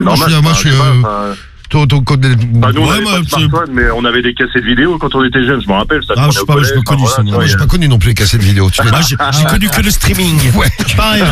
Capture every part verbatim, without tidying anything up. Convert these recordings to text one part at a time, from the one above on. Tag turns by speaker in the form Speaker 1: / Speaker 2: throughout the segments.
Speaker 1: Normal,
Speaker 2: moi, je, moi, je suis. Euh,
Speaker 1: pas,
Speaker 2: ton, ton code.
Speaker 1: Bah, nous, on
Speaker 2: ouais,
Speaker 1: avait
Speaker 2: moi,
Speaker 1: pas de smartphone, mais on avait des cassettes vidéo quand on était jeunes, je me rappelle. Ça
Speaker 3: ah, je sais pas, moi, je l'ai connu, ça.
Speaker 2: Moi, j'ai pas connu non plus les cassettes vidéo. Tu
Speaker 3: moi, j'ai ah, connu que le streaming.
Speaker 2: Ouais, pareil.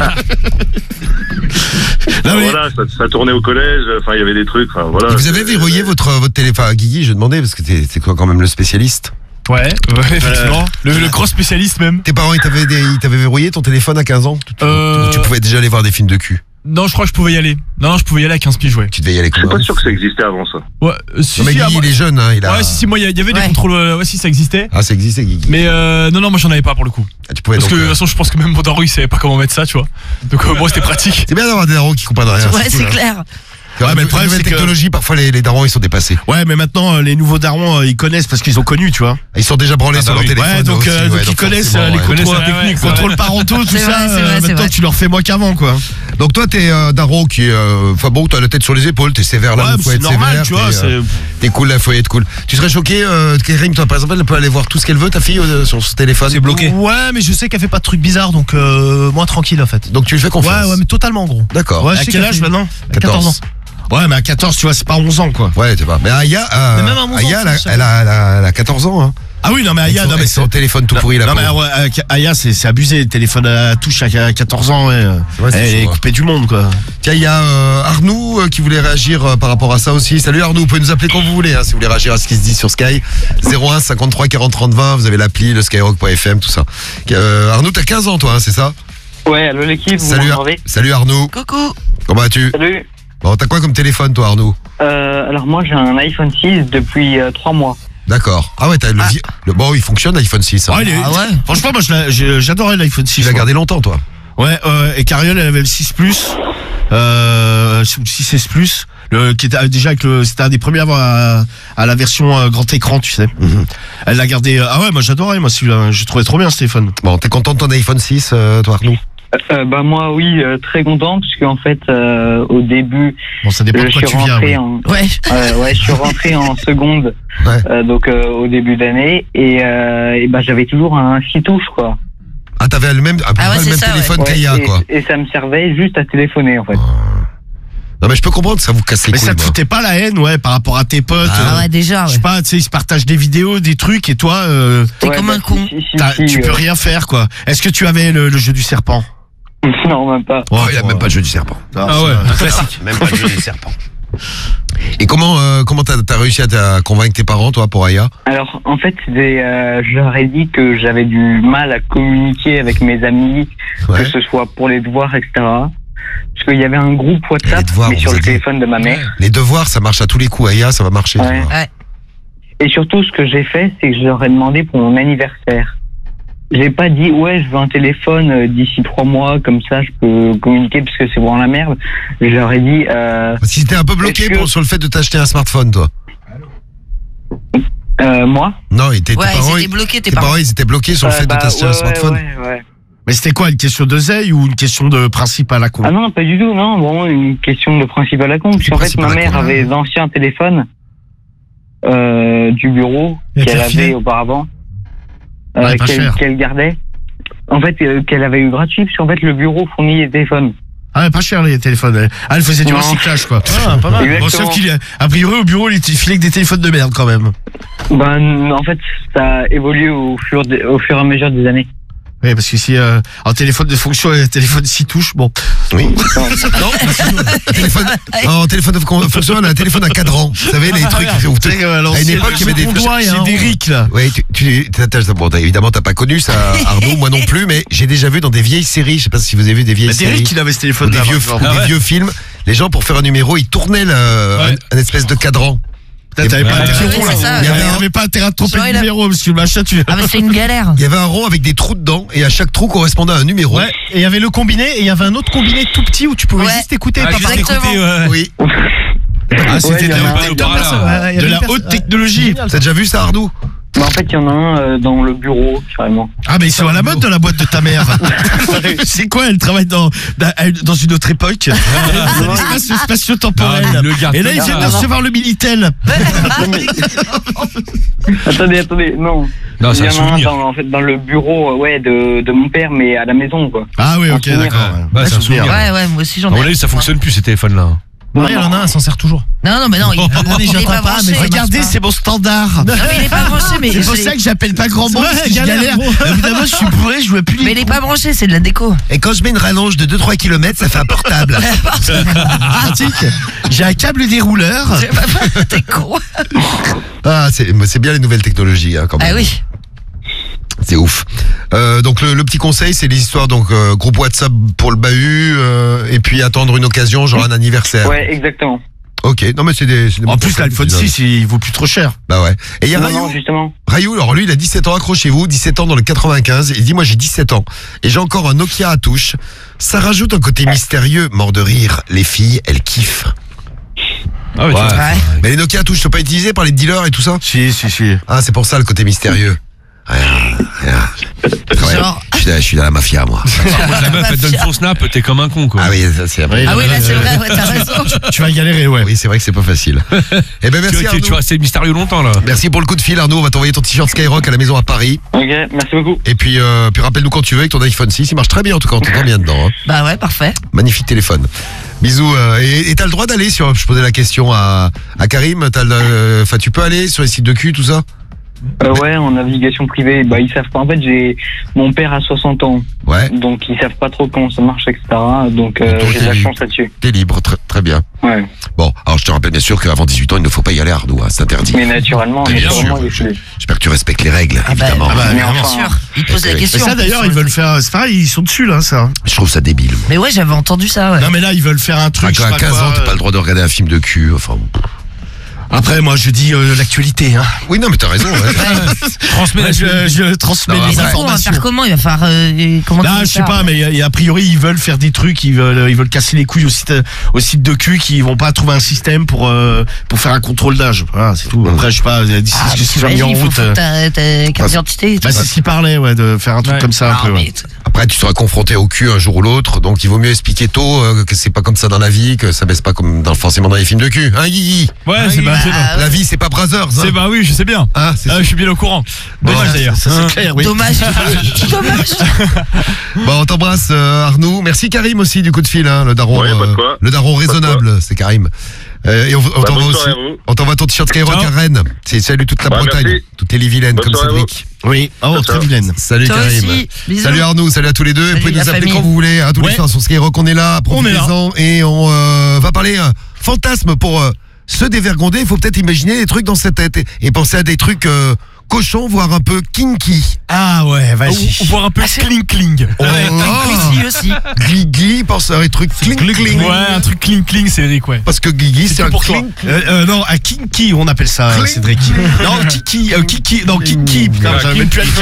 Speaker 1: Non, mais... Voilà, ça, ça tournait au collège, enfin, il y avait des trucs, enfin, voilà.
Speaker 2: Vous avez verrouillé votre, votre téléphone à Guigui, je demandais, parce que c'est quoi quand même le spécialiste?
Speaker 4: Ouais, ouais, effectivement. Euh, le, le gros spécialiste même.
Speaker 2: Tes parents, ils t'avaient, des, ils t'avaient verrouillé ton téléphone à quinze ans?
Speaker 4: euh...
Speaker 2: Tu pouvais déjà aller voir des films de cul?
Speaker 4: Non, je crois que je pouvais y aller. Non, non, je pouvais y aller à quinze piges, ouais.
Speaker 2: Tu devais y aller
Speaker 1: comment? Je suis pas sûr que ça existait avant ça.
Speaker 4: Ouais, euh, si,
Speaker 2: non, mais
Speaker 4: si,
Speaker 2: Guigui,
Speaker 4: ah, moi...
Speaker 2: il est jeune, hein, il a...
Speaker 4: Ouais, si, si, moi, il y, y avait ouais. des contrôles, ouais, si, ça existait.
Speaker 2: Ah, ça existait, Guigui.
Speaker 4: Mais euh, non, non, moi, j'en avais pas pour le coup.
Speaker 2: Ah, tu pouvais
Speaker 4: Parce
Speaker 2: donc,
Speaker 4: que, de
Speaker 2: euh...
Speaker 4: toute façon, je pense que même mon daron, il savait pas comment mettre ça, tu vois. Donc, euh, moi, c'était pratique.
Speaker 2: C'est bien d'avoir des darons qui comprennent rien.
Speaker 5: Ouais, c'est, c'est clair.
Speaker 2: Ouais, mais le problème, c'est que technologie, parfois les, les darons ils sont dépassés.
Speaker 3: Ouais, mais maintenant les nouveaux darons euh, ils connaissent parce qu'ils ont connu, tu vois.
Speaker 2: Ils sont déjà branlés ah, sur bah, leur oui. téléphone.
Speaker 3: Ouais, donc,
Speaker 2: aussi,
Speaker 3: euh,
Speaker 2: ouais,
Speaker 3: donc,
Speaker 2: donc
Speaker 3: ils connaissent euh, les
Speaker 2: ouais.
Speaker 3: contrôles
Speaker 4: ouais,
Speaker 3: techniques,
Speaker 4: ouais,
Speaker 3: contrôles parentaux, tout
Speaker 5: c'est
Speaker 3: ça.
Speaker 5: Vrai, c'est vrai,
Speaker 3: euh,
Speaker 5: c'est
Speaker 3: maintenant
Speaker 5: vrai.
Speaker 3: tu leur fais moins qu'avant, quoi.
Speaker 2: Donc toi t'es un daron qui est, enfin euh, bon, t'as la tête sur les épaules, t'es sévère là,
Speaker 3: ouais,
Speaker 2: il faut être
Speaker 3: normal,
Speaker 2: sévère.
Speaker 3: Tu vois,
Speaker 2: t'es, euh, t'es cool là, faut être cool. Tu serais choqué, euh, Kérim, toi par exemple, elle peut aller voir tout ce qu'elle veut, ta fille euh, sur son téléphone.
Speaker 3: C'est bloqué.
Speaker 6: Ouais, mais je sais qu'elle fait pas de trucs bizarres, donc euh, moins tranquille en fait.
Speaker 2: Donc tu lui fais confiance.
Speaker 6: Ouais, ouais, mais totalement gros.
Speaker 2: D'accord.
Speaker 6: Ouais,
Speaker 3: à quel âge maintenant?
Speaker 6: quatorze ans.
Speaker 3: Ouais, mais à quatorze, tu vois, c'est pas onze ans, quoi.
Speaker 2: Ouais, tu vois. Mais Aya, euh,
Speaker 6: mais même à onze ans,
Speaker 2: Aya, elle, a, elle, a, elle, a, elle a quatorze ans, hein.
Speaker 3: Ah oui, non, mais Aya, non, mais
Speaker 2: son téléphone tout pourri là.
Speaker 3: Non, mais euh, Aya, c'est, c'est abusé. Le téléphone à touche à quatorze ans, ouais, vrai, elle est coupée du monde, quoi.
Speaker 2: Tiens, il y a euh, Arnaud euh, qui voulait réagir euh, par rapport à ça aussi. Salut Arnaud, vous pouvez nous appeler quand vous voulez, hein, si vous voulez réagir à ce qui se dit sur Sky. zéro un cinquante-trois quarante trente vingt, vous avez l'appli, le skyrock point f m, tout ça. Euh, Arnaud, t'as quinze ans, toi, hein, c'est ça?
Speaker 7: Ouais, allô l'équipe, vous
Speaker 2: Salut,
Speaker 7: m'entendez?
Speaker 2: Salut Arnaud.
Speaker 5: Coucou.
Speaker 2: Comment vas-tu?
Speaker 7: Salut.
Speaker 2: Bon, t'as quoi comme téléphone, toi, Arnaud?
Speaker 7: Euh, alors moi, j'ai un iPhone six depuis euh, trois mois.
Speaker 2: D'accord. Ah ouais, t'as le, ah. vi... le bon, il fonctionne l'iPhone six. Hein.
Speaker 3: Ah, est... ah ouais. Franchement, moi, je j'adorais l'iPhone six.
Speaker 2: Tu l'as gardé longtemps, toi?
Speaker 3: Ouais. Euh, et Cariole, elle avait le six plus, euh, six S plus, le qui était déjà avec le, c'était un des premiers avant à, à la version euh, grand écran, tu sais. Mm-hmm. Elle l'a gardé. Ah ouais, moi j'adorais, moi celui-là, je trouvais trop bien ce téléphone.
Speaker 2: Bon, t'es content de ton iPhone six, euh, toi, Arnaud?
Speaker 7: Euh, bah moi oui, euh, très content parce qu'en fait euh, au début
Speaker 3: bon, ça dépend de quoi tu viens, ouais.
Speaker 7: En,
Speaker 5: ouais.
Speaker 7: Euh, ouais, je suis rentré en seconde
Speaker 2: ouais.
Speaker 7: euh, donc euh, au début d'année et, euh, et bah j'avais toujours un six touches quoi.
Speaker 2: Ah t'avais le même, ah,
Speaker 5: ah ouais,
Speaker 2: le même
Speaker 5: ça,
Speaker 2: téléphone
Speaker 7: ouais.
Speaker 2: qu'Aya
Speaker 7: ouais,
Speaker 2: quoi.
Speaker 7: Et, et ça me servait juste à téléphoner en fait.
Speaker 2: Oh. Non mais je peux comprendre que ça vous casse les
Speaker 3: mais
Speaker 2: couilles.
Speaker 3: Mais ça te foutait pas la haine, ouais, par rapport à tes potes.
Speaker 5: Ah ouais, déjà, ouais.
Speaker 3: Je sais pas, tu sais, ils se partagent des vidéos, des trucs, et toi, euh,
Speaker 5: t'es
Speaker 7: ouais,
Speaker 5: comme
Speaker 7: bah,
Speaker 5: un con.
Speaker 7: Si, si, si,
Speaker 3: tu
Speaker 7: euh...
Speaker 3: peux rien faire, quoi. Est-ce que tu avais le, le jeu du serpent?
Speaker 7: Non, même pas.
Speaker 2: Oh, il a même pas le jeu du serpent.
Speaker 3: Non, ah ouais, un classique.
Speaker 2: Même pas le jeu du serpent. Et comment euh, comment t'as, t'as réussi à, à convaincre tes parents, toi, pour Aya?
Speaker 7: Alors, en fait, euh, je leur ai dit que j'avais du mal à communiquer avec mes amis, ouais. que ce soit pour les devoirs, et cetera. Parce qu'il y avait un groupe WhatsApp, devoirs, mais sur le dit... téléphone de ma mère.
Speaker 2: Les devoirs, ça marche à tous les coups. Aya, ça va marcher.
Speaker 7: Ouais. Ouais. Et surtout, ce que j'ai fait, c'est que je leur ai demandé pour mon anniversaire. J'ai pas dit, ouais, je veux un téléphone euh, d'ici trois mois, comme ça, je peux communiquer parce que c'est vraiment la merde. Je leur ai dit... Euh,
Speaker 2: parce qu'ils étaient un peu bloqués que... pour, sur le fait de t'acheter un smartphone, toi.
Speaker 7: Euh, moi?
Speaker 2: Non, tes, tes
Speaker 5: ouais,
Speaker 2: parents,
Speaker 5: ils étaient bloqués, tes,
Speaker 2: tes parents, ils étaient bloqués sur
Speaker 7: euh,
Speaker 2: le fait
Speaker 7: bah,
Speaker 2: de t'acheter
Speaker 7: ouais,
Speaker 2: un smartphone.
Speaker 7: Ouais, ouais.
Speaker 3: Mais c'était quoi, une question d'oseille ou une question de principe à la con?
Speaker 7: Ah non, pas du tout, non, vraiment une question de principe à la con. Parce qu'en fait, ma mère avait d'anciens téléphones euh, du bureau qu'elle avait auparavant, euh,
Speaker 3: ouais,
Speaker 7: qu'elle, qu'elle gardait. En fait, euh, qu'elle avait eu gratuit, parce qu'en fait, le bureau fournit les téléphones.
Speaker 3: Ah, mais pas cher les téléphones. Ah, elle faisait du recyclage, quoi.
Speaker 6: Ah, pas mal.
Speaker 3: Bon, sauf qu'il a priori au bureau, il filait que des téléphones de merde quand même.
Speaker 7: Ben, en fait, ça a évolué au fur, de, au fur et à mesure des années.
Speaker 3: Oui, parce que si euh, un téléphone de fonction et un téléphone six touches, bon.
Speaker 2: Oui. Non, un téléphone, un téléphone de fonction, un téléphone à cadran. Vous savez, les trucs.
Speaker 3: Où
Speaker 2: tu, à une époque, il y avait des
Speaker 3: doigts,
Speaker 2: j'ai
Speaker 3: des rics, là.
Speaker 2: Oui, tu, tu, bon, évidemment, t'as pas connu ça, Arnaud, moi non plus, mais j'ai déjà vu dans des vieilles séries, je sais pas si vous avez vu des vieilles
Speaker 3: bah,
Speaker 2: séries.
Speaker 3: Des rics, il avait ce téléphone
Speaker 2: ou des, vieux, ou des vieux films. Les gens, pour faire un numéro, ils tournaient le, ouais. un, un espèce de cadran.
Speaker 3: T'avais pas intérêt
Speaker 5: à
Speaker 3: Il y avait pas intérêt à te tromper de numéro, parce que le machin, tu.
Speaker 5: Ah, mais c'est une galère.
Speaker 2: Il y avait un rond avec des trous dedans, et à chaque trou correspondait à un numéro.
Speaker 6: Ouais, et il y avait le combiné, et il y avait un autre combiné tout petit où tu pouvais ouais. juste écouter,
Speaker 5: ah,
Speaker 6: pas
Speaker 5: juste écouter,
Speaker 6: ouais.
Speaker 2: Oui.
Speaker 3: Ah, c'était
Speaker 7: ouais,
Speaker 3: de la haute technologie.
Speaker 2: T'as déjà vu ça, Arnaud?
Speaker 7: Bah en fait, il y en a un euh, dans le bureau, carrément.
Speaker 3: Ah, mais ils sont à la mode dans la boîte de ta mère. C'est quoi, elle travaille dans, dans une autre époque. L'espace spatio-temporel. Et là, ils viennent de recevoir le Minitel.
Speaker 7: Attendez, attendez, non.
Speaker 4: Non,
Speaker 7: il y en a un dans, en fait, dans le bureau ouais, de, de mon père, mais à la maison, quoi.
Speaker 3: Ah oui, ok, d'accord.
Speaker 2: Bah,
Speaker 4: c'est un souvenir.
Speaker 5: Ouais, ouais, moi aussi j'en ai.
Speaker 4: À mon avis, ça fonctionne plus ces téléphones-là.
Speaker 6: Marie, elle en a un, elle s'en sert toujours.
Speaker 5: Non, non, mais non, il,
Speaker 6: Ah, mais
Speaker 5: il est
Speaker 6: j'entends
Speaker 5: pas
Speaker 6: pas,
Speaker 5: branché.
Speaker 6: mais
Speaker 3: Regardez, c'est mon standard.
Speaker 5: Non, mais il est pas branché, mais.
Speaker 3: C'est pour
Speaker 5: je
Speaker 3: ça
Speaker 5: l'ai-
Speaker 3: que j'appelle pas grand monde,
Speaker 6: Ouais,
Speaker 3: parce que je
Speaker 6: galère,
Speaker 3: galère.
Speaker 6: gros.
Speaker 3: Évidemment, je suis bourré, je vois plus les
Speaker 5: Mais il est pas branché, c'est de la déco.
Speaker 2: Et quand je mets une rallonge de deux trois kilomètres, ça fait un portable.
Speaker 3: pratique. J'ai un câble dérouleur.
Speaker 5: T'es con.
Speaker 2: Ah, c'est c'est bien les nouvelles technologies, hein, quand même.
Speaker 5: Ah oui.
Speaker 2: C'est ouf. Euh, donc le, le petit conseil, c'est les histoires donc euh, groupe WhatsApp pour le bahut euh, et puis attendre une occasion, genre un anniversaire.
Speaker 7: Ouais, exactement.
Speaker 2: Ok, non mais c'est des, c'est des
Speaker 3: En
Speaker 2: bons
Speaker 3: plus,
Speaker 2: conseils,
Speaker 3: l'iPhone
Speaker 2: tu donnes.
Speaker 3: six, il vaut plus trop cher.
Speaker 2: Bah ouais. Et il y a
Speaker 7: Non,
Speaker 2: Rayou.
Speaker 7: non, justement.
Speaker 2: Rayou, alors lui, il a dix-sept ans, accrochez-vous, dix-sept ans dans le quatre-vingt-quinze. Il dit, moi j'ai dix-sept ans et j'ai encore un Nokia à touche. Ça rajoute un côté mystérieux, mort de rire. Les filles, elles kiffent.
Speaker 4: Ah ouais, tu vois.
Speaker 5: Ouais.
Speaker 2: Mais les Nokia à touche sont pas utilisés par les dealers et tout ça?
Speaker 3: Si, si, si.
Speaker 2: Ah, c'est pour ça le côté mystérieux. Rien, rien. Ouais,
Speaker 5: Genre-
Speaker 2: je, suis dans, je suis dans la mafia, moi.
Speaker 8: Moi, la meuf, elle donne son snap, t'es comme un con, quoi.
Speaker 2: Ah oui, ça, c'est
Speaker 3: Oui,
Speaker 5: Ah oui, là, c'est vrai, ouais, t'as raison.
Speaker 3: Tu vas galérer, ouais.
Speaker 2: Oui, c'est vrai que c'est pas facile. Eh ben
Speaker 8: Tu,
Speaker 2: merci
Speaker 8: tu,
Speaker 2: Arnaud.
Speaker 8: tu vas rester mystérieux longtemps, là.
Speaker 2: Merci pour le coup de fil Arnaud, on va t'envoyer ton t-shirt Skyrock à la maison à Paris.
Speaker 7: Ok, merci beaucoup.
Speaker 2: Et puis, euh, puis rappelle-nous quand tu veux avec ton iPhone six, il marche très bien en tout cas, on t'entend bien dedans. Hein.
Speaker 5: Bah ouais, parfait.
Speaker 2: Magnifique téléphone. Bisous. euh, et et t'as le droit d'aller sur, je posais la question à, à Karim, t'as le- enfin tu peux aller sur les sites de cul, tout ça?
Speaker 7: Euh, ouais, en navigation privée, bah ils savent pas. En fait, j'ai mon père a soixante ans,
Speaker 2: Ouais,
Speaker 7: donc ils savent pas trop comment ça marche, et cetera. Donc euh,
Speaker 2: Donc,
Speaker 7: j'ai de la
Speaker 2: il-
Speaker 7: chance là-dessus.
Speaker 2: t'es libre, très, très bien.
Speaker 7: Ouais.
Speaker 2: Bon, alors je te rappelle bien sûr qu'avant dix-huit ans, il ne faut pas y aller Arnaud, hein, c'est interdit.
Speaker 7: Mais naturellement,
Speaker 2: Bien
Speaker 7: naturellement,
Speaker 2: sûr,
Speaker 7: il
Speaker 2: je-
Speaker 7: est
Speaker 2: J'espère que tu respectes les règles,
Speaker 5: Ah bah,
Speaker 2: évidemment.
Speaker 3: ah bah,
Speaker 7: Mais
Speaker 3: évidemment.
Speaker 5: Bien
Speaker 7: enfin,
Speaker 5: sûr. Il te pose la
Speaker 2: Mais
Speaker 3: Mais
Speaker 5: question.
Speaker 3: ça,
Speaker 5: en plus,
Speaker 3: d'ailleurs,
Speaker 5: sur
Speaker 3: ils
Speaker 5: le
Speaker 3: veulent
Speaker 5: truc.
Speaker 3: faire. C'est pareil, ils sont dessus, là, ça.
Speaker 2: Je trouve ça débile. moi.
Speaker 5: Mais ouais, j'avais entendu ça, ouais.
Speaker 3: Non, mais là, ils veulent faire un truc. je
Speaker 2: À
Speaker 3: sais pas
Speaker 2: quinze
Speaker 3: quoi,
Speaker 2: ans, t'as
Speaker 3: euh.
Speaker 2: pas le droit de regarder un film de cul, enfin.
Speaker 3: Après, moi, je dis euh, l'actualité. Hein.
Speaker 2: Oui, non, mais t'as raison. Ouais.
Speaker 8: Transmets la
Speaker 3: je, je transmets
Speaker 2: Non,
Speaker 3: les
Speaker 5: Mais
Speaker 2: après-
Speaker 5: du coup, on va
Speaker 3: informations.
Speaker 5: faire comment? Il va faire euh, comment
Speaker 3: Là,
Speaker 5: tu
Speaker 3: je sais
Speaker 5: fais
Speaker 3: pas,
Speaker 5: ça
Speaker 3: mais et a priori, ils veulent faire des trucs, ils veulent, ils veulent casser les couilles au site, au site de cul, qui vont pas trouver un système pour, euh, pour faire un contrôle d'âge. Voilà, c'est tout. Après, je sais pas, d'ici
Speaker 5: Ah,
Speaker 3: ce
Speaker 5: mais
Speaker 3: qui sera mis en
Speaker 5: t'imagines, il faut
Speaker 3: route.
Speaker 5: foutre
Speaker 3: euh,
Speaker 5: ta, ta carte d'identité. et tout.
Speaker 3: Bah, c'est ce qu'il parlait, ouais, de faire un truc
Speaker 4: Ouais.
Speaker 3: comme ça, un
Speaker 5: Non,
Speaker 3: peu, ouais.
Speaker 5: mais-
Speaker 2: Après, tu seras confronté au cul un jour ou l'autre, donc il vaut mieux expliquer tôt euh, que c'est pas comme ça dans la vie, que ça baisse pas comme dans, forcément dans les films de cul. Hein, Guigui?
Speaker 4: Ouais, c'est
Speaker 5: bah,
Speaker 4: bah, c'est
Speaker 5: ah,
Speaker 2: La vie, c'est pas Brothers. Hein.
Speaker 4: c'est- bah oui, je sais bien.
Speaker 2: Ah, c'est
Speaker 4: Ah, je suis bien au courant.
Speaker 2: Bon,
Speaker 4: Dommage d'ailleurs.
Speaker 3: Ça, c'est clair, oui.
Speaker 5: Dommage. Dommage.
Speaker 2: Bon, on t'embrasse euh, Arnaud. Merci Karim aussi du coup de fil, hein, le daron,
Speaker 1: Ouais, pas de quoi.
Speaker 2: le daron
Speaker 1: Pas de
Speaker 2: raisonnable, c'est Karim. Euh, et on, on
Speaker 1: Bah,
Speaker 2: t'envoie
Speaker 1: bonne
Speaker 2: aussi,
Speaker 1: soirée à vous.
Speaker 2: on t'envoie ton t-shirt Skyrock
Speaker 4: Ciao.
Speaker 2: à Rennes. C'est salut toute la
Speaker 1: Bah,
Speaker 2: Bretagne,
Speaker 1: merci.
Speaker 2: toutes les Livilaines
Speaker 1: Bonne
Speaker 2: comme
Speaker 1: soirée à vous.
Speaker 2: Cédric.
Speaker 3: Oui, oh,
Speaker 1: Ciao,
Speaker 3: très
Speaker 1: ciao.
Speaker 3: vilaine.
Speaker 2: Salut
Speaker 5: Toi
Speaker 2: Karim.
Speaker 5: aussi. Bisous.
Speaker 2: Salut Arnaud, salut à tous les deux. Vous
Speaker 5: Salut
Speaker 2: pouvez
Speaker 5: la
Speaker 2: nous appeler
Speaker 5: famille.
Speaker 2: quand vous voulez, hein, tous les
Speaker 3: Ouais.
Speaker 2: soirs sur Skyrock, on est là,
Speaker 3: On est là.
Speaker 2: profitez-en et on euh, va parler euh, fantasme pour euh, se dévergonder. Il faut peut-être imaginer des trucs dans sa tête et, et penser à des trucs euh, cochons, voire un peu kinky.
Speaker 3: Ah ouais,
Speaker 4: Ou,
Speaker 3: vas-y.
Speaker 4: ou voir un peu cling cling.
Speaker 2: Oh,
Speaker 5: Ici aussi.
Speaker 2: Guigui pense à des trucs cling cling.
Speaker 4: Ouais, un truc cling cling, c'est Eric, ouais.
Speaker 2: Parce que Guigui, c'est
Speaker 4: tout
Speaker 2: un
Speaker 4: pour toi.
Speaker 2: cling.
Speaker 3: Euh, euh, non, à Kinky, on appelle ça,
Speaker 2: Cling.
Speaker 3: Cédric. Non, Kiki, euh, Kiki, non, Kinky. Putain, j'arrive même plus à le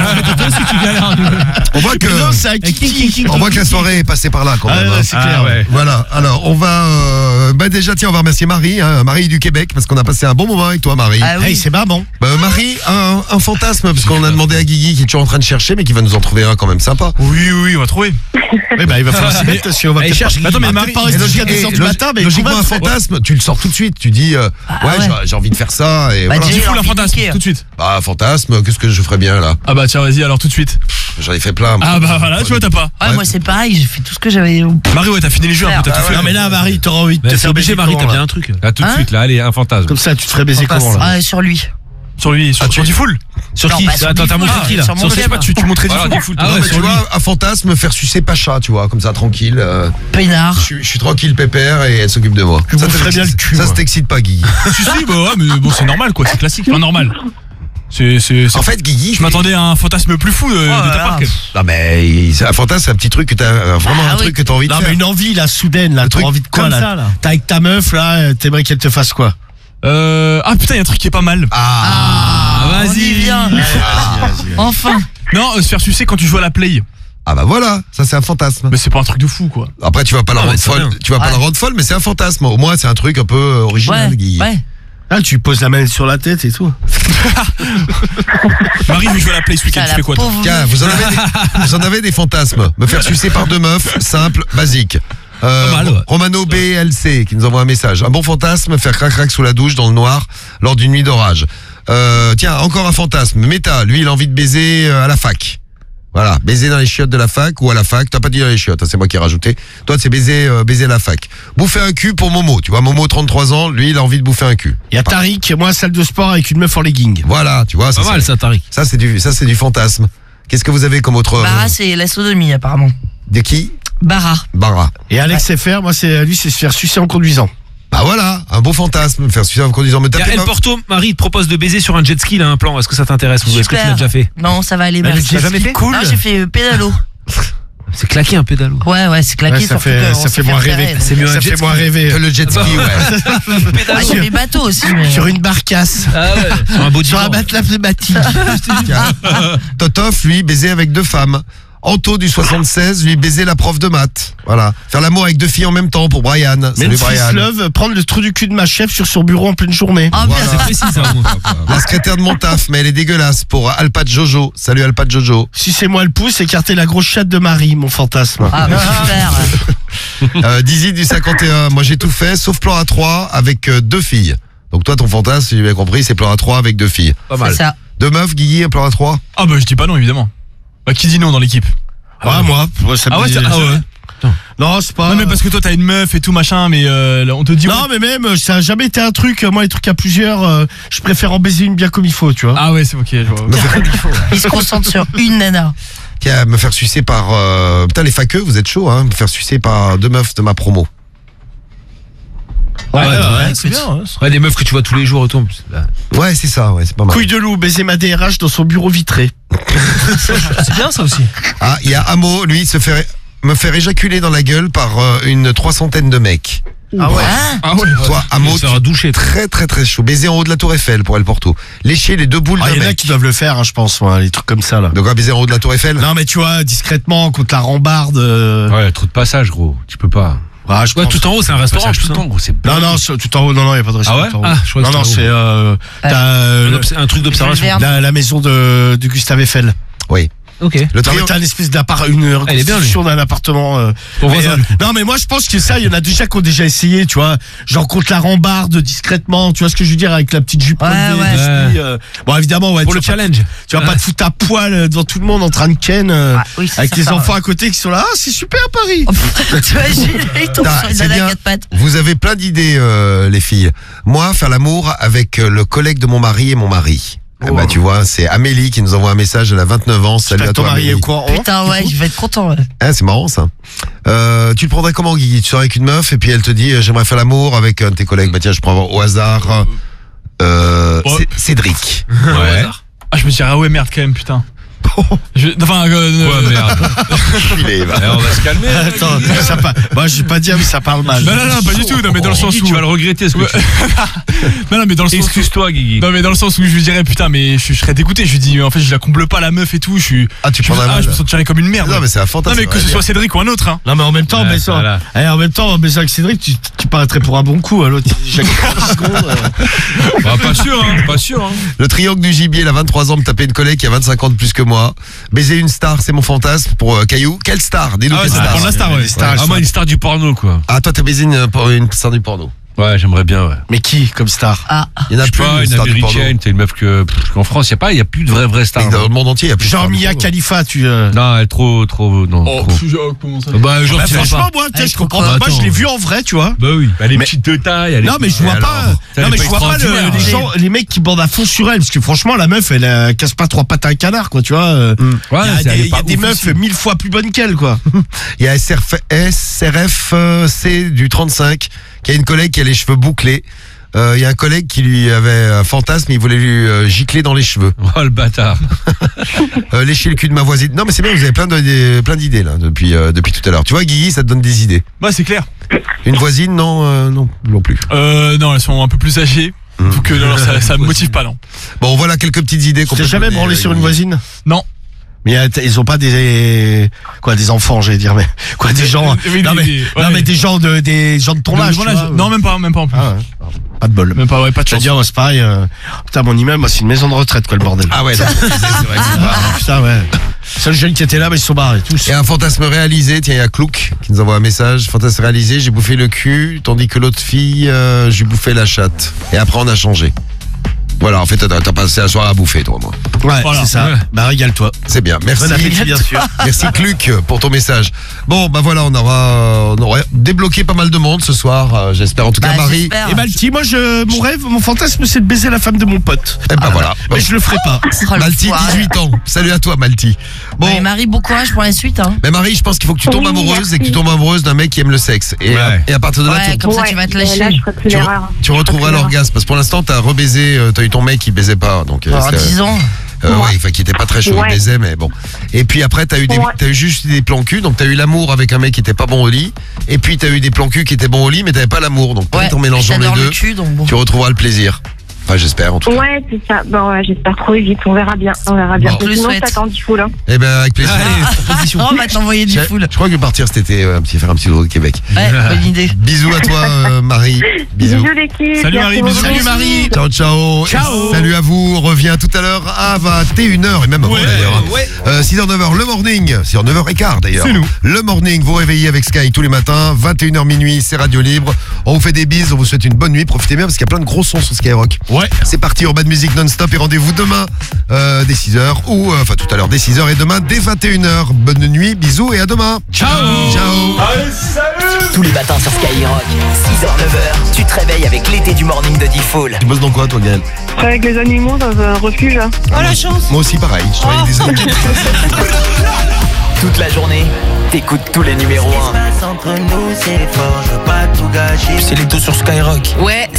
Speaker 3: dire.
Speaker 2: On voit que,
Speaker 3: Mais non, c'est à Kiki.
Speaker 2: on voit que la soirée est passée par là quand
Speaker 3: Ah,
Speaker 2: même.
Speaker 3: ouais,
Speaker 2: hein.
Speaker 3: c'est clair. ouais.
Speaker 2: Voilà, alors on va euh, bah déjà tiens on va remercier Marie, hein, Marie du Québec parce qu'on a passé un bon moment avec toi Marie.
Speaker 5: Ah
Speaker 3: Hey,
Speaker 5: oui.
Speaker 3: c'est pas bon.
Speaker 2: Bah, Marie a un, un fantasme parce qu'on a demandé à Guigui qui est toujours en train de chercher mais qui va nous en trouver un quand même sympa.
Speaker 4: Oui, oui, on va trouver.
Speaker 3: Oui, bah, il va falloir s'y mettre si on va
Speaker 4: Allez,
Speaker 3: peut-être
Speaker 4: cherche.
Speaker 3: pas-
Speaker 4: Attends, mais
Speaker 3: on va
Speaker 4: Marie-
Speaker 3: peut-être pas rester jusqu'à deux heures du
Speaker 2: log-
Speaker 3: matin, mais
Speaker 2: logiquement
Speaker 3: qu'on
Speaker 2: un
Speaker 3: va faire-
Speaker 2: fantasme, tu le sors tout de suite, tu dis euh,
Speaker 5: Ah,
Speaker 2: ouais,
Speaker 5: ouais.
Speaker 2: j'ai- j'ai envie de faire ça et
Speaker 5: Bah,
Speaker 2: voilà.
Speaker 5: dis-
Speaker 4: Tu fous
Speaker 5: alors,
Speaker 4: la fantasme
Speaker 5: piquer.
Speaker 4: tout de suite.
Speaker 2: Bah fantasme, qu'est-ce que je ferais bien là?
Speaker 4: Ah bah tiens, vas-y, alors tout de suite.
Speaker 2: J'en ai fait plein.
Speaker 4: Ah bah voilà, tu vois, t'as pas.
Speaker 5: Ouais,
Speaker 2: Ouais.
Speaker 5: moi c'est pareil, j'ai fait tout ce que j'avais.
Speaker 4: Marie, ouais, t'as fini les jeux un peu, t'as
Speaker 2: Ah
Speaker 4: tout
Speaker 2: ouais.
Speaker 4: fait.
Speaker 3: Non, mais là, Marie, t'auras envie de te
Speaker 8: C'est
Speaker 3: faire
Speaker 8: obligé,
Speaker 3: baiser
Speaker 8: Marie,
Speaker 3: comment,
Speaker 8: t'as
Speaker 3: là
Speaker 8: bien un truc. Là, tout de
Speaker 5: Hein
Speaker 8: suite, là, allez, un fantasme.
Speaker 3: Comme ça, tu te ferais baiser
Speaker 5: Fantasme.
Speaker 3: comment, là
Speaker 5: Ah, sur lui.
Speaker 4: Sur lui, sur, sur du full.
Speaker 3: Sur
Speaker 5: Non,
Speaker 3: qui
Speaker 5: bah, sur
Speaker 3: Attends,
Speaker 5: du
Speaker 3: t'as
Speaker 5: full,
Speaker 3: montré
Speaker 5: ah,
Speaker 3: qui, là
Speaker 5: sur mon
Speaker 4: Sur je sais pas,
Speaker 5: web.
Speaker 4: tu, tu montrais du
Speaker 8: Voilà,
Speaker 4: full.
Speaker 8: du full.
Speaker 2: Non,
Speaker 3: ouais,
Speaker 2: mais
Speaker 3: sur
Speaker 2: tu
Speaker 3: lui.
Speaker 2: vois, un fantasme, faire sucer Pacha, tu vois, comme ça, tranquille. euh,
Speaker 5: Peinard.
Speaker 2: je, suis- je suis tranquille, pépère, et elle s'occupe de moi.
Speaker 3: Je
Speaker 2: ça
Speaker 3: vous
Speaker 2: te-
Speaker 3: ferais bien le cul,
Speaker 2: Ça,
Speaker 3: moi.
Speaker 2: ça t'excite pas, Guigui.
Speaker 4: Si, si, bah ouais, mais bon, c'est normal, quoi, c'est classique. Enfin, normal. C'est, c'est, c'est-
Speaker 2: En fait, Guigui,
Speaker 4: je m'attendais à un fantasme plus fou de, de ta
Speaker 5: là
Speaker 4: part.
Speaker 5: là.
Speaker 2: non mais il- c'est un fantasme, c'est un petit truc que t'as euh, vraiment
Speaker 5: Ah
Speaker 2: un
Speaker 5: oui.
Speaker 2: truc que t'as envie de
Speaker 3: Non,
Speaker 2: faire.
Speaker 3: mais une envie, là, soudaine, là,
Speaker 2: truc
Speaker 3: t'as envie de quoi,
Speaker 6: comme
Speaker 3: là
Speaker 6: ça, là.
Speaker 3: T'as avec ta meuf, là, t'aimerais qu'elle te fasse quoi
Speaker 4: Euh, ah putain, il y a un truc qui est pas mal.
Speaker 2: Ah,
Speaker 5: Ah,
Speaker 4: vas-y.
Speaker 5: on y vient. Enfin.
Speaker 4: Non, euh, se faire sucer quand tu joues à la play.
Speaker 2: ah bah voilà, ça c'est un fantasme.
Speaker 4: Mais c'est pas un truc de fou, quoi.
Speaker 2: Après tu vas pas la
Speaker 8: Ah ouais,
Speaker 2: rendre
Speaker 8: c'est
Speaker 2: folle,
Speaker 8: bien.
Speaker 2: tu vas pas
Speaker 5: Ouais.
Speaker 2: la rendre folle, mais c'est un fantasme. Au moins c'est un truc un peu euh, original,
Speaker 5: Ouais.
Speaker 2: Guigui.
Speaker 5: Ouais.
Speaker 3: Ah, tu poses la main sur la tête et tout.
Speaker 4: Marie veut jouer à la play ce week-end,
Speaker 5: Putain,
Speaker 4: tu fais quoi,
Speaker 5: la
Speaker 4: toi
Speaker 5: pauvre
Speaker 2: Tiens,
Speaker 5: meuf.
Speaker 2: vous en avez des, vous en avez des fantasmes. Me faire sucer par deux meufs, simple, basique. Euh,
Speaker 8: Pas mal, ouais.
Speaker 2: Romano B L C qui nous envoie un message. Un bon fantasme, faire crac-crac sous la douche dans le noir lors d'une nuit d'orage. Euh, tiens, encore un fantasme. Meta, lui, il a envie de baiser euh, à la fac. Voilà, baiser dans les chiottes de la fac ou à la fac. T'as pas dit dans les chiottes, hein, c'est moi qui ai rajouté. Toi, c'est baiser, euh, baiser à la fac. Bouffer un cul pour Momo. Tu vois, Momo, trente-trois ans, lui, il a envie de bouffer un cul.
Speaker 3: Il y a Tariq, moi, salle de sport avec une meuf en legging.
Speaker 2: Voilà, tu vois.
Speaker 8: Pas
Speaker 2: Ça,
Speaker 8: mal
Speaker 2: c'est-
Speaker 8: ça, Tariq.
Speaker 2: ça, c'est du, ça, c'est du fantasme. Qu'est-ce que vous avez comme autre.
Speaker 5: Bara,
Speaker 2: euh,
Speaker 5: c'est la sodomie, apparemment.
Speaker 2: de qui?
Speaker 5: Bara.
Speaker 2: Bara.
Speaker 3: Et Alex F R, moi, c'est lui, c'est se faire sucer en conduisant.
Speaker 2: Bah voilà, un beau fantasme. Me faire sucer en conduisant. Me
Speaker 8: Il y a
Speaker 2: taper.
Speaker 8: El
Speaker 2: pas-
Speaker 8: Porto, Marie te propose de baiser sur un jet ski, là, un plan. Est-ce que ça t'intéresse ou est-ce que tu
Speaker 5: Super.
Speaker 8: l'as déjà fait?
Speaker 5: Non, ça va aller,
Speaker 3: Bah, le
Speaker 5: merci.
Speaker 3: jet
Speaker 8: jamais
Speaker 3: ski,
Speaker 8: fait
Speaker 3: cool.
Speaker 5: Ah, j'ai fait euh, pédalo.
Speaker 8: C'est claqué un pédalo.
Speaker 5: Ouais, ouais, c'est claqué.
Speaker 3: Ouais, ça
Speaker 5: surtout
Speaker 3: fait,
Speaker 5: qu'on
Speaker 3: ça
Speaker 5: s'est
Speaker 3: fait moins
Speaker 5: repérer,
Speaker 3: rêver.
Speaker 5: donc.
Speaker 8: C'est mieux
Speaker 3: Ça
Speaker 8: un jet
Speaker 3: fait
Speaker 8: ski.
Speaker 3: moins rêver.
Speaker 2: Que le jet ski, ouais.
Speaker 5: Ah, j'ai fait bateau aussi, mais.
Speaker 3: Sur une barcasse.
Speaker 8: Ah ouais, sur un beau
Speaker 3: Sur un
Speaker 8: divan.
Speaker 3: matelas pneumatique.
Speaker 2: Tiens. Totof, lui, baiser avec deux femmes. Anto du soixante-seize, lui, baiser la prof de maths. Voilà. Faire l'amour avec deux filles en même temps pour Brian. Salut
Speaker 3: Memphis
Speaker 2: Brian.
Speaker 3: Love, prendre le trou du cul de ma chef sur son bureau en pleine journée.
Speaker 5: Ah,
Speaker 2: Voilà.
Speaker 5: merde.
Speaker 8: C'est précis ça. au moins.
Speaker 2: La secrétaire de mon taf, mais elle est dégueulasse pour Alpa Jojo. Salut Alpa Jojo.
Speaker 3: Si c'est moi le pouce, écarter la grosse chatte de Marie, mon fantasme.
Speaker 5: Ah, bah, super.
Speaker 2: Euh, Dizzy du cinquante et un, moi j'ai tout fait, sauf plan à trois avec euh, deux filles. Donc toi, ton fantasme, si j'ai bien compris, c'est plan à trois avec deux filles.
Speaker 8: Pas
Speaker 5: C'est
Speaker 8: mal.
Speaker 5: ça.
Speaker 2: Deux meufs, Guigui, un plan à trois.
Speaker 4: Ah bah je dis pas non, évidemment. Bah qui dit non dans l'équipe?
Speaker 3: Ah, moi, ouais, ça me
Speaker 4: Ah ouais,
Speaker 3: dit-
Speaker 4: c'est- ah ouais.
Speaker 3: Non, c'est pas.
Speaker 4: Non mais parce que toi t'as une meuf et tout machin, mais euh, là, on te dit...
Speaker 3: Non, mais même, euh, ça a jamais été un truc. euh, Moi, les trucs à plusieurs, euh, je préfère en baiser une bien comme il faut, tu vois.
Speaker 4: Ah ouais, c'est ok, je vois.
Speaker 2: Me faire,
Speaker 5: Il se concentre sur une nana.
Speaker 2: tiens, me faire sucer par... euh, Putain, les faqueux, vous êtes chaud, hein. Me faire sucer par deux meufs de ma promo.
Speaker 3: Ouais,
Speaker 4: ouais,
Speaker 3: ouais,
Speaker 4: ouais,
Speaker 3: écoute.
Speaker 4: c'est bien. hein, c'est-
Speaker 8: Ouais, des meufs que tu vois tous les jours et tout. Là.
Speaker 2: Ouais, c'est ça, ouais, c'est pas mal.
Speaker 3: Couille de loup, baiser ma D R H dans son bureau vitré.
Speaker 4: C'est bien ça aussi.
Speaker 2: Ah, il y a Amo, lui, se fait... me faire éjaculer dans la gueule par euh, une trois centaine de mecs.
Speaker 3: Ah ouais.
Speaker 5: Ah,
Speaker 4: Ah ouais.
Speaker 2: Toi, Amo,
Speaker 8: Il sera douché.
Speaker 2: très très très chaud. Baiser en haut de la Tour Eiffel pour El Porto. Lécher les deux boules
Speaker 3: Ah,
Speaker 2: d'un
Speaker 3: il y en a
Speaker 2: mec.
Speaker 3: qui doivent le faire, hein, je pense, ouais, les trucs comme ça, là.
Speaker 2: De quoi baiser en haut de la Tour Eiffel?
Speaker 3: Non, mais tu vois, discrètement, contre la rambarde. euh,
Speaker 8: Ouais, trop de passage, gros. Tu peux pas.
Speaker 3: ah, je
Speaker 8: Ouais,
Speaker 3: pense.
Speaker 8: tout en haut, c'est un restaurant.
Speaker 3: Passage
Speaker 8: Tout en haut, gros, c'est
Speaker 3: Non, non, sur- tout en haut, non, non, il n'y a pas de restaurant.
Speaker 8: Ah ouais
Speaker 3: tout en haut.
Speaker 8: Ah, je crois que
Speaker 3: Non, non,
Speaker 8: c'était
Speaker 3: c'est
Speaker 8: en haut.
Speaker 3: euh, t'as, euh,
Speaker 8: Un obs- un truc d'observation.
Speaker 5: Verne.
Speaker 3: la, la maison de, de Gustave Eiffel.
Speaker 2: Oui.
Speaker 8: Ok.
Speaker 2: Le
Speaker 3: Non, mais
Speaker 2: triangle.
Speaker 3: t'as une espèce d'appart, une
Speaker 8: Elle est bien,
Speaker 3: reconstitution d'un appartement. euh,
Speaker 8: Ton
Speaker 3: mais,
Speaker 8: voisin,
Speaker 3: euh,
Speaker 8: du coup.
Speaker 3: non, mais moi, je pense que ça, il y en a déjà qui ont déjà essayé, tu vois. Genre contre la rambarde, discrètement, tu vois ce que je veux dire, avec la petite jupe
Speaker 5: Ouais,
Speaker 3: relevée,
Speaker 5: ouais.
Speaker 3: des chevilles, euh. Bon, évidemment, ouais.
Speaker 8: Pour
Speaker 3: tu
Speaker 8: le
Speaker 3: vas pas-
Speaker 8: challenge.
Speaker 3: Tu vas pas te foutre à poil euh, devant tout le monde en train de ken, euh,
Speaker 5: Ah, oui, c'est
Speaker 3: avec
Speaker 5: ça,
Speaker 3: les
Speaker 5: ça,
Speaker 3: enfants à côté qui sont là. Ah, c'est super Paris.
Speaker 5: Oh, tu imagines, il tombe
Speaker 2: Ah,
Speaker 5: sur une
Speaker 2: c'est
Speaker 5: nana à
Speaker 2: bien.
Speaker 5: quatre pattes.
Speaker 2: Vous avez plein d'idées, euh, les filles. Moi, faire l'amour avec euh, le collègue de mon mari et mon mari. Eh bah, tu vois, c'est Amélie qui nous envoie un message, elle a vingt-neuf ans. Salut
Speaker 3: J'espère
Speaker 2: à
Speaker 3: que ton
Speaker 2: toi,
Speaker 3: mari est
Speaker 2: Amélie.
Speaker 3: au courant.
Speaker 5: Putain, ouais, je vais être content. Ouais.
Speaker 2: Ah, c'est marrant, ça. Euh, tu le prendrais comment, Guigui? Tu sors avec une meuf et puis elle te dit, euh, j'aimerais faire l'amour avec un de tes collègues. Bah, tiens, je prends au hasard, euh,
Speaker 4: Oh.
Speaker 2: C- Cédric.
Speaker 8: Ouais.
Speaker 4: Ah je me dirais ah ouais merde quand même putain. Je- Enfin, euh,
Speaker 8: Ouais, merde.
Speaker 2: Il est, va.
Speaker 8: Eh, on va se calmer.
Speaker 3: Attends, ça pa- moi, je vais pas dire, mais ça parle mal.
Speaker 4: Non, non, non, pas du tout. Non, mais dans le sens
Speaker 8: Guigui,
Speaker 4: où.
Speaker 8: tu vas le regretter, ce que
Speaker 4: Ouais.
Speaker 8: tu
Speaker 4: Non, non, mais dans le sens où.
Speaker 8: Excuse-toi, Guigui.
Speaker 4: Non, mais dans le sens où je lui dirais putain, mais je, je serais dégoûté. Je lui dis, en fait, je la comble pas la meuf et tout. Je suis.
Speaker 2: Ah, tu
Speaker 4: je,
Speaker 2: prendrais
Speaker 4: ah,
Speaker 2: mal.
Speaker 4: je me sentirais comme une merde.
Speaker 2: Non, mais c'est un fantasme.
Speaker 4: Non, mais que ce
Speaker 2: ouais,
Speaker 4: soit Cédric ou un autre, hein.
Speaker 3: Non, mais en même temps,
Speaker 8: Ouais,
Speaker 3: mais ça,
Speaker 8: voilà.
Speaker 3: eh, en même temps, mais ça avec Cédric, tu, tu paraîtrais pour un bon coup, hein, l'autre. il éjacule en dix secondes, euh.
Speaker 8: Bah, pas sûr, hein. Pas sûr, hein.
Speaker 2: Le triangle du gibier, il a vingt-trois ans, me taper une collègue qui a vingt-cinq ans de plus que moi. Baiser une star, c'est mon fantasme pour euh, Caillou. Quelle star? Dis-nous
Speaker 4: Ah ouais,
Speaker 2: quelle
Speaker 4: ça
Speaker 2: star.
Speaker 4: dépend de la star, ouais.
Speaker 3: Les stars, elles
Speaker 8: Ah,
Speaker 3: sont-
Speaker 8: moi, une star du porno, quoi.
Speaker 2: Ah, toi, t'as baisé une, pour une star du porno.
Speaker 8: Ouais, j'aimerais bien, ouais.
Speaker 3: Mais qui, comme star?
Speaker 5: Ah,
Speaker 2: Il y en a
Speaker 8: Je sais
Speaker 2: plus,
Speaker 8: pas,
Speaker 2: une
Speaker 8: une
Speaker 2: star du porno.
Speaker 8: américaine, t'es une meuf que. pff, qu'en France, y a pas, y a plus de vraies, vraies stars.
Speaker 2: Mais dans le monde entier, il y a plus de stars
Speaker 3: Genre
Speaker 2: du
Speaker 3: Mia
Speaker 2: porno.
Speaker 3: Khalifa, tu. euh,
Speaker 8: Non, elle est trop, trop. Non,
Speaker 4: Oh,
Speaker 8: trop.
Speaker 4: pff, oh, comment ça?
Speaker 8: Bah, genre,
Speaker 3: Bah,
Speaker 8: tu vois
Speaker 3: franchement,
Speaker 8: pas.
Speaker 3: moi, tu sais,
Speaker 5: Elle
Speaker 3: je comprends
Speaker 8: est
Speaker 3: pas.
Speaker 8: trop-
Speaker 3: Moi, je l'ai
Speaker 8: Attends.
Speaker 3: vu en vrai, tu vois.
Speaker 8: Bah oui, elle est
Speaker 3: Mais-
Speaker 8: petite de taille. Elle est
Speaker 3: Non, mais je vois
Speaker 2: Et
Speaker 3: pas.
Speaker 2: alors
Speaker 8: Ça,
Speaker 3: Non,
Speaker 8: elle
Speaker 3: mais
Speaker 8: est
Speaker 3: je
Speaker 8: pas
Speaker 3: vois pas le-
Speaker 8: extraordinaire,
Speaker 3: les
Speaker 8: hein.
Speaker 3: gens, les mecs qui bandent à fond sur elle. Parce que franchement, la meuf, elle euh, casse pas trois pattes à un canard, quoi, tu vois. euh.
Speaker 8: Ouais,
Speaker 3: Il y a
Speaker 8: c'est- elle
Speaker 3: des,
Speaker 8: est
Speaker 3: il y a
Speaker 8: pas
Speaker 3: des
Speaker 8: ouf
Speaker 3: meufs
Speaker 8: aussi.
Speaker 3: mille fois plus bonnes qu'elle, quoi.
Speaker 2: Il y a S R F, S R F euh, C du trente-cinq qui a une collègue qui a les cheveux bouclés. Euh, Il y a un collègue qui lui avait un fantasme, il voulait lui euh, gicler dans les cheveux.
Speaker 8: Oh, le bâtard.
Speaker 2: Euh, lécher le cul de ma voisine. Non mais c'est bien, vous avez plein de- des- plein d'idées là depuis euh, depuis tout à l'heure. Tu vois Guigui, ça te donne des idées.
Speaker 4: Bah, c'est clair.
Speaker 2: Une voisine, non, euh, non, non plus.
Speaker 4: Euh, non, elles sont un peu plus âgées. Donc, euh, non, ça, ça me motive pas, non.
Speaker 2: Bon, voilà quelques petites idées. qu'on
Speaker 3: Tu t'es
Speaker 2: peut
Speaker 3: jamais
Speaker 2: donner,
Speaker 3: branlé
Speaker 2: euh,
Speaker 3: sur une
Speaker 2: Guigui.
Speaker 3: voisine?
Speaker 4: Non.
Speaker 3: Mais euh, t- ils ont pas des quoi des enfants, j'allais dire, mais quoi des gens.
Speaker 4: Oui,
Speaker 3: non,
Speaker 4: des-
Speaker 3: mais,
Speaker 4: des-
Speaker 3: non
Speaker 4: ouais.
Speaker 3: mais des gens de des gens de ton
Speaker 4: De
Speaker 3: âge.
Speaker 4: mon
Speaker 3: tu
Speaker 4: âge.
Speaker 3: vois.
Speaker 4: Non, même pas, même pas en plus.
Speaker 3: Ah ouais. Pas de bol.
Speaker 4: Même pas, ouais, pas de
Speaker 3: Je veux
Speaker 4: chance.
Speaker 3: dire, ouais, c'est pareil. euh, Putain, mon immeuble, moi, c'est une maison de retraite, quoi, le bordel.
Speaker 2: Ah ouais, non, c'est vrai que c'est pas-
Speaker 3: Ah, putain, ouais. Seuls jeunes qui étaient là, bah, ils se sont barrés tous.
Speaker 2: Et un fantasme réalisé, tiens, il y a Clouk qui nous envoie un message. Fantasme réalisé, j'ai bouffé le cul, tandis que l'autre fille, euh, j'ai bouffé la chatte. Et après, on a changé. Voilà, en fait, t'as t'as passé la soirée à bouffer, toi, moi.
Speaker 3: Ouais,
Speaker 4: Voilà.
Speaker 3: c'est ça.
Speaker 4: Ouais.
Speaker 3: Bah, régale-toi.
Speaker 2: C'est bien. Merci.
Speaker 3: Bon appétit, bien sûr.
Speaker 2: Merci Cluc pour ton message. Bon, bah voilà, on aura, on aurait débloqué pas mal de monde ce soir. euh, J'espère en tout cas,
Speaker 5: Bah,
Speaker 2: Marie.
Speaker 5: j'espère.
Speaker 3: Et Malti, moi, je, mon rêve, mon fantasme, c'est de baiser la femme de mon pote.
Speaker 2: Eh ben voilà.
Speaker 3: Mais je le ferai pas.
Speaker 5: Oh, le
Speaker 2: Malti,
Speaker 5: foiré.
Speaker 2: dix-huit ans. Salut à toi, Malti. Bon.
Speaker 5: Ouais, Marie, bon courage pour la suite. Hein.
Speaker 2: Mais Marie, je pense qu'il faut que tu tombes
Speaker 9: Oui,
Speaker 2: amoureuse
Speaker 9: merci.
Speaker 2: et que tu tombes amoureuse d'un mec qui aime le sexe. Et,
Speaker 3: Ouais.
Speaker 2: et à partir de là,
Speaker 5: Ouais,
Speaker 2: tu,
Speaker 5: comme ça, tu vas te
Speaker 9: mais
Speaker 5: lâcher.
Speaker 9: Là, je ferai plus
Speaker 2: tu,
Speaker 9: l'erreur.
Speaker 2: tu retrouveras l'orgasme. Parce que pour l'instant, t'as rebaisé, euh, t'as eu ton mec qui baisait pas. Donc, euh,
Speaker 5: Alors,
Speaker 2: c'était-
Speaker 5: dix ans.
Speaker 2: Euh,
Speaker 9: Ouais.
Speaker 2: ouais, enfin, qui était pas très chaud,
Speaker 9: Ouais.
Speaker 2: il baisait, mais bon. Et puis après, t'as eu des,
Speaker 9: Ouais.
Speaker 2: t'as eu juste des plans cul, donc t'as eu l'amour avec un mec qui était pas bon au lit, et puis t'as eu des plans cul qui étaient bons au lit, mais t'avais pas l'amour, donc
Speaker 5: Ouais,
Speaker 2: peut-être en mélangeant les
Speaker 5: j'adore
Speaker 2: deux,
Speaker 5: le cul, donc bon.
Speaker 2: tu retrouveras le plaisir. Enfin, j'espère en tout cas.
Speaker 9: Ouais, c'est ça. Bon, ouais, j'espère trouver vite. On verra bien. On verra bien.
Speaker 2: Bon.
Speaker 5: Je le
Speaker 9: Sinon,
Speaker 5: souhaite.
Speaker 9: je t'attends du full. Hein.
Speaker 2: Eh ben, avec plaisir.
Speaker 4: proposition.
Speaker 5: Oh, on va t'envoyer du
Speaker 2: Je,
Speaker 5: full.
Speaker 2: je crois que partir cet été, euh, un petit, faire un petit tour de Québec.
Speaker 5: Ouais, bonne idée.
Speaker 2: Bisous à toi, euh, Marie. Bisous.
Speaker 9: Bisous l'équipe.
Speaker 4: Salut,
Speaker 9: Merci
Speaker 4: Marie,
Speaker 9: beaucoup.
Speaker 4: bisous.
Speaker 3: Salut Marie.
Speaker 2: Ciao, ciao.
Speaker 3: Ciao.
Speaker 2: Et salut à vous. On revient tout à l'heure à vingt et une heures et même avant
Speaker 3: Ouais,
Speaker 2: d'ailleurs.
Speaker 3: ouais.
Speaker 2: Euh, six heures neuf heures, le morning. six heures neuf heures quinze d'ailleurs.
Speaker 3: C'est nous.
Speaker 2: Le morning, vous réveillez avec Sky tous les matins. vingt et une heures minuit, c'est Radio Libre. On vous fait des bises, on vous souhaite une bonne nuit. Profitez bien parce qu'il y a plein de gros sons sur Skyrock.
Speaker 3: Ouais.
Speaker 2: C'est parti, Urban Music non-stop et rendez-vous demain euh, dès six heures ou euh, enfin tout à l'heure dès six heures et demain dès vingt et une heures. Bonne nuit, bisous et à demain.
Speaker 3: Ciao.
Speaker 2: Ciao.
Speaker 10: Tous les matins sur Skyrock, six heures neuf heures, tu te réveilles avec l'été du morning de Diffoul.
Speaker 2: Tu bosses dans quoi toi, Gaël?
Speaker 9: Avec les animaux dans un refuge. Hein.
Speaker 5: Oh, la chance.
Speaker 2: Moi aussi pareil, je travaille avec des animaux.
Speaker 10: Toute la journée, t'écoutes tous les numéros un.
Speaker 11: Entre nous, c'est fort, je veux pas tout gâcher.
Speaker 10: C'est les taux sur Skyrock.
Speaker 5: Ouais,